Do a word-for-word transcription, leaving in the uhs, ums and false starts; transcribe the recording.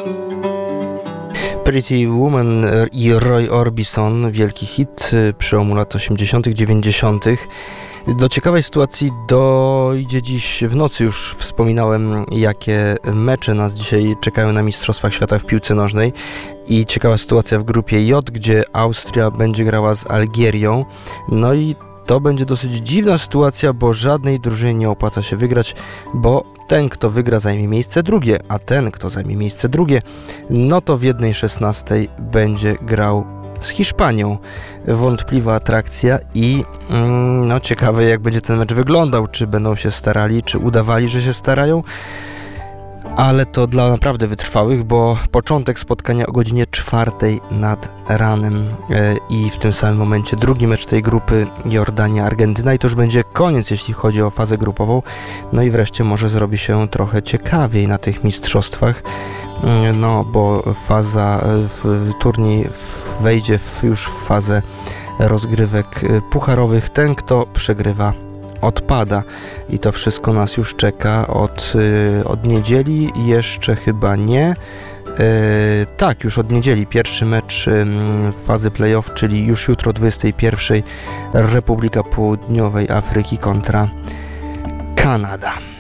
Pretty Woman i Roy Orbison, wielki hit przełomu lat osiemdziesiątych, dziewięćdziesiątych. Do ciekawej sytuacji dojdzie dziś w nocy. Już wspominałem, jakie mecze nas dzisiaj czekają na Mistrzostwach Świata w piłce nożnej. I ciekawa sytuacja w grupie J, gdzie Austria będzie grała z Algierią. No i to będzie dosyć dziwna sytuacja, bo żadnej drużynie nie opłaca się wygrać, bo ten, kto wygra, zajmie miejsce drugie, a ten, kto zajmie miejsce drugie, no to w jednej szesnastej będzie grał z Hiszpanią. Wątpliwa atrakcja i mm, no ciekawe, jak będzie ten mecz wyglądał, czy będą się starali, czy udawali, że się starają, ale to dla naprawdę wytrwałych, bo początek spotkania o godzinie czwartej nad ranem e, i w tym samym momencie drugi mecz tej grupy Jordania-Argentyna i to już będzie koniec, jeśli chodzi o fazę grupową. No i wreszcie może zrobi się trochę ciekawiej na tych mistrzostwach, e, no bo faza, w, turniej wejdzie w, już w fazę rozgrywek pucharowych. Ten, kto przegrywa, odpada i to wszystko nas już czeka od, od niedzieli, jeszcze chyba nie. Yy, tak, już od niedzieli pierwszy mecz yy, fazy play-off, czyli już jutro o dwudziestej pierwszej Republika Południowej Afryki kontra Kanada.